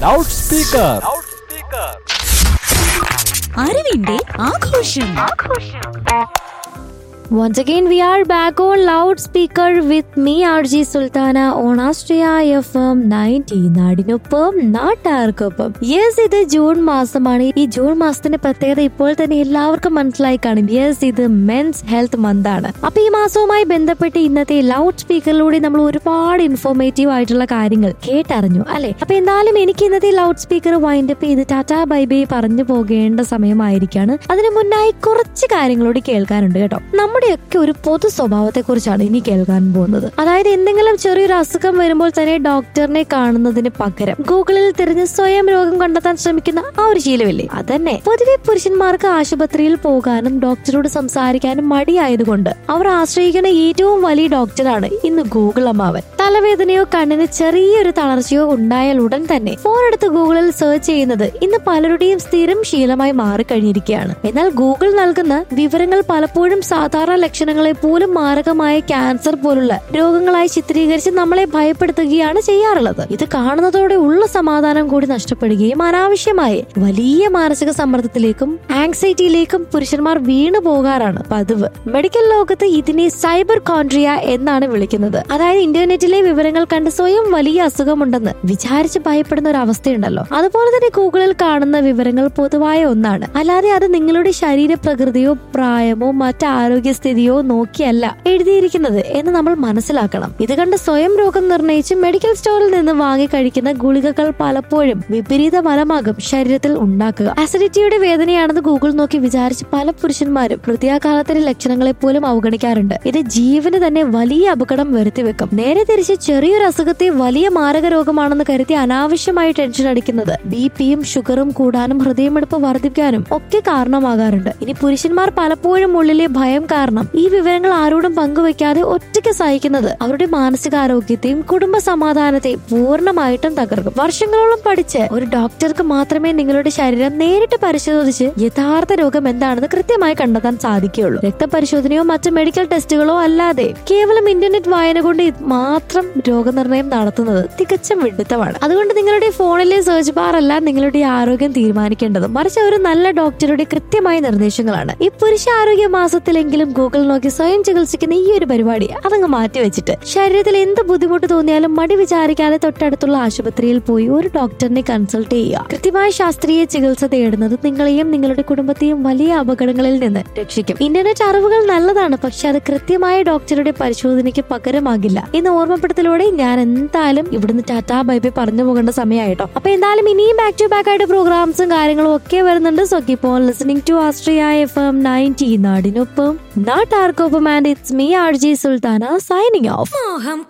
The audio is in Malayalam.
Loud speaker. അറിവിന്റെ ആഘോഷം. Once again, we are back on loudspeaker with me, RJ Sultana, on Astria FM 90. നാടിനൊപ്പം നാട്ടാർക്കൊപ്പം. യെസ്, ഇത് ജൂൺ മാസമാണ്. ഈ ജൂൺ മാസത്തിന്റെ പ്രത്യേകത ഇപ്പോൾ തന്നെ എല്ലാവർക്കും മനസ്സിലായി കാണും. യെസ്, ഇത് മെൻസ് ഹെൽത്ത് മന്ത് ആണ്. അപ്പൊ ഈ മാസവുമായി ബന്ധപ്പെട്ട് ഇന്നത്തെ ലൗഡ് സ്പീക്കറിലൂടെ നമ്മൾ ഒരുപാട് ഇൻഫോർമേറ്റീവ് ആയിട്ടുള്ള കാര്യങ്ങൾ കേട്ടറിഞ്ഞു അല്ലെ. അപ്പൊ എന്തായാലും എനിക്ക് ഇന്നത്തെ ലൗഡ് സ്പീക്കർ വൈൻഡപ്പ് ചെയ്ത് ടാറ്റാ ബൈ ബൈ പറഞ്ഞു പോകേണ്ട സമയമായിരിക്കാണ്. അതിനു മുന്നായി കുറച്ച് കാര്യങ്ങളോട് കേൾക്കാനുണ്ട് കേട്ടോ. നമ്മുടെയൊക്കെ ഒരു പൊതു സ്വഭാവത്തെ കുറിച്ചാണ് ഇനി കേൾക്കാൻ പോകുന്നത്. അതായത് എന്തെങ്കിലും ചെറിയൊരു അസുഖം വരുമ്പോൾ തന്നെ ഡോക്ടറിനെ കാണുന്നതിന് പകരം ഗൂഗിളിൽ തിരഞ്ഞ് സ്വയം രോഗം കണ്ടെത്താൻ ശ്രമിക്കുന്ന ആ ഒരു ശീലമില്ലേ, അതന്നെ. പൊതുവെ പുരുഷന്മാർക്ക് ആശുപത്രിയിൽ പോകാനും ഡോക്ടറോട് സംസാരിക്കാനും മടിയായതുകൊണ്ട് അവർ ആശ്രയിക്കുന്ന ഏറ്റവും വലിയ ഡോക്ടറാണ് ഇന്ന് ഗൂഗിൾ അമ്മാവൻ. തലവേദനയോ കണ്ണിന് ചെറിയൊരു തളർച്ചയോ ഉണ്ടായാൽ ഉടൻ തന്നെ ഫോൺ എടുത്ത് ഗൂഗിളിൽ സെർച്ച് ചെയ്യുന്നത് ഇന്ന് പലരുടെയും സ്ഥിരം ശീലമായി മാറിക്കഴിഞ്ഞിരിക്കുകയാണ്. എന്നാൽ ഗൂഗിൾ നൽകുന്ന വിവരങ്ങൾ പലപ്പോഴും സാധാരണ ലക്ഷണങ്ങളെ പോലും മാരകമായ ക്യാൻസർ പോലുള്ള രോഗങ്ങളായി ചിത്രീകരിച്ച് നമ്മളെ ഭയപ്പെടുത്തുകയാണ് ചെയ്യാറുള്ളത്. ഇത് കാണുന്നതോടെ ഉള്ള സമാധാനം കൂടി നഷ്ടപ്പെടുകയും അനാവശ്യമായി വലിയ മാനസിക സമ്മർദ്ദത്തിലേക്കും ആങ്സൈറ്റിയിലേക്കും പുരുഷന്മാർ വീണു പോകാറാണ് പതിവ്. മെഡിക്കൽ ലോകത്ത് ഇതിനെ സൈബർ കോൺട്രിയ എന്നാണ് വിളിക്കുന്നത്. അതായത് ഇന്റർനെറ്റിലെ വിവരങ്ങൾ കണ്ട് സ്വയം വലിയ അസുഖമുണ്ടെന്ന് വിചാരിച്ച് ഭയപ്പെടുന്ന ഒരു അവസ്ഥയുണ്ടല്ലോ. അതുപോലെ തന്നെ ഗൂഗിളിൽ കാണുന്ന വിവരങ്ങൾ പൊതുവായ ഒന്നാണ്, അല്ലാതെ അത് നിങ്ങളുടെ ശരീരപ്രകൃതിയോ പ്രായമോ മറ്റ് ആരോഗ്യസ്ഥിതിയോ നോക്കിയല്ല എഴുതിയിരിക്കുന്നത് എന്ന് നമ്മൾ മനസ്സിലാക്കണം. ഇത് കണ്ട് സ്വയം രോഗം നിർണയിച്ച് മെഡിക്കൽ സ്റ്റോറിൽ നിന്ന് വാങ്ങി കഴിക്കുന്ന ഗുളികകൾ പലപ്പോഴും വിപരീത ഫലമാകും ശരീരത്തിൽ ഉണ്ടാക്കുക. അസിഡിറ്റിയുടെ വേദനയാണെന്ന് ഗൂഗിൾ നോക്കി വിചാരിച്ച് പല പുരുഷന്മാരും ഹൃദയാഘാതത്തിന്റെ ലക്ഷണങ്ങളെ പോലും അവഗണിക്കാറുണ്ട്. ഇത് ജീവന് തന്നെ വലിയ അപകടം വരുത്തിവെക്കും. നേരെ തിരിച്ച് ചെറിയൊരു അസുഖത്തെ വലിയ മാരക രോഗമാണെന്ന് കരുതി അനാവശ്യമായി ടെൻഷൻ അടിക്കുന്നത് ബിപിയും ഷുഗറും കൂടാനും ഹൃദയമിടിപ്പ് വർദ്ധിക്കാനും ഒക്കെ കാരണമാകാറുണ്ട്. ഇനി പുരുഷന്മാർ പലപ്പോഴും ഉള്ളിലെ ഭയം കാരണം ഈ വിവരങ്ങൾ ആരോടും പങ്കുവെക്കാതെ ഒറ്റയ്ക്ക് സഹിക്കുന്നത് അവരുടെ മാനസികാരോഗ്യത്തെയും കുടുംബ സമാധാനത്തെയും പൂർണ്ണമായിട്ടും തകർക്കും. വർഷങ്ങളോളം പഠിച്ച് ഒരു ഡോക്ടർക്ക് മാത്രമേ നിങ്ങളുടെ ശരീരം നേരിട്ട് പരിശോധിച്ച് യഥാർത്ഥ രോഗം എന്താണെന്ന് കൃത്യമായി കണ്ടെത്താൻ സാധിക്കുകയുള്ളൂ. രക്തപരിശോധനയോ മറ്റ് മെഡിക്കൽ ടെസ്റ്റുകളോ അല്ലാതെ കേവലം ഇന്റർനെറ്റ് വായന കൊണ്ട് മാത്രം രോഗനിർണയം നടത്തുന്നത് തികച്ചും വിഡിത്തമാണ്. അതുകൊണ്ട് നിങ്ങളുടെ ഫോണിലെ സെർച്ച് ബാർ അല്ല നിങ്ങളുടെ ആരോഗ്യം തീരുമാനിക്കേണ്ടത്, മറിച്ച് ഒരു നല്ല ഡോക്ടറുടെ കൃത്യമായ നിർദ്ദേശങ്ങളാണ്. ഈ പുരുഷ ആരോഗ്യ മാസത്തിലെങ്കിലും ഗൂഗിൾ നോക്കി സ്വയം ചികിത്സിക്കുന്ന ഈ ഒരു പരിപാടി അതങ്ങ് മാറ്റിവെച്ചിട്ട് ശരീരത്തിൽ എന്ത് ബുദ്ധിമുട്ട് തോന്നിയാലും മടി വിചാരിക്കാതെ തൊട്ടടുത്തുള്ള ആശുപത്രിയിൽ പോയി ഒരു ഡോക്ടറിനെ കൺസൾട്ട് ചെയ്യുക. കൃത്യമായ ശാസ്ത്രീയ ചികിത്സ തേടുന്നത് നിങ്ങളെയും നിങ്ങളുടെ കുടുംബത്തെയും വലിയ അപകടങ്ങളിൽ നിന്ന് രക്ഷിക്കും. ഇന്റർനെറ്റ് അറിവുകൾ നല്ലതാണ്, പക്ഷെ അത് കൃത്യമായ ഡോക്ടറുടെ പരിശോധനയ്ക്ക് പകരമാകില്ല എന്ന ഓർമ്മപ്പെടുത്തലോടെ ഞാൻ എന്തായാലും ഇവിടുന്ന് ടാറ്റാ ബൈ ബൈ പറഞ്ഞു പോകേണ്ട സമയമായിട്ടോ. അപ്പൊ എന്തായാലും ഇനിയും ബാക്ക് ടു ബാക്ക് ആയിട്ട് പ്രോഗ്രാംസും കാര്യങ്ങളും ഒക്കെ വരുന്നുണ്ട്. So keep on listening to Austria FM 90 നാടിനൊപ്പം നാട്ടാർക്കൊപ്പം. And it's me RJ Sultana signing off. മോഹം